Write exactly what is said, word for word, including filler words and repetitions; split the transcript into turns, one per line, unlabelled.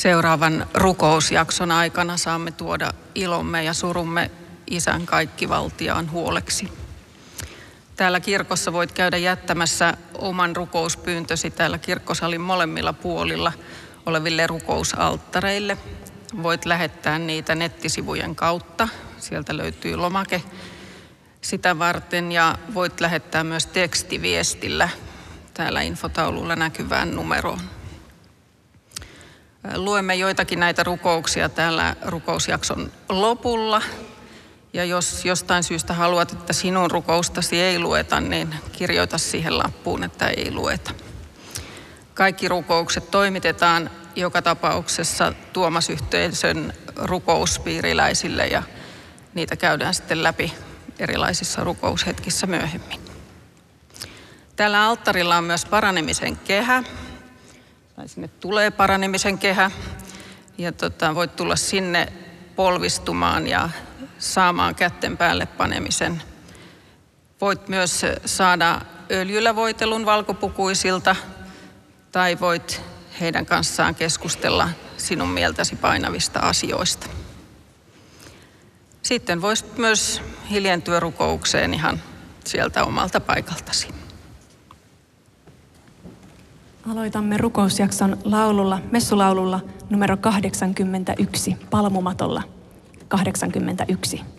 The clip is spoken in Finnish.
Seuraavan rukousjakson aikana saamme tuoda ilomme ja surumme Isän kaikkivaltiaan huoleksi. Täällä kirkossa voit käydä jättämässä oman rukouspyyntösi täällä kirkkosalin molemmilla puolilla oleville rukousalttareille. Voit lähettää niitä nettisivujen kautta. Sieltä löytyy lomake sitä varten ja voit lähettää myös tekstiviestillä täällä infotaululla näkyvään numeroon. Luemme joitakin näitä rukouksia täällä rukousjakson lopulla. Ja jos jostain syystä haluat, että sinun rukoustasi ei lueta, niin kirjoita siihen lappuun, että ei lueta. Kaikki rukoukset toimitetaan joka tapauksessa Tuomas-yhteisön rukouspiiriläisille ja niitä käydään sitten läpi erilaisissa rukoushetkissä myöhemmin. Täällä alttarilla on myös paranemisen kehä. Tai sinne tulee paranemisen kehä. Ja tota, voit tulla sinne polvistumaan ja saamaan kätten päälle panemisen. Voit myös saada öljyllä voitelun valkopukuisilta tai voit heidän kanssaan keskustella sinun mieltäsi painavista asioista. Sitten voisit myös hiljentyä rukoukseen ihan sieltä omalta paikaltasi.
Aloitamme rukousjakson laululla, messulaululla numero kahdeksankymmentäyksi, palmumatolla kahdeksankymmentäyksi.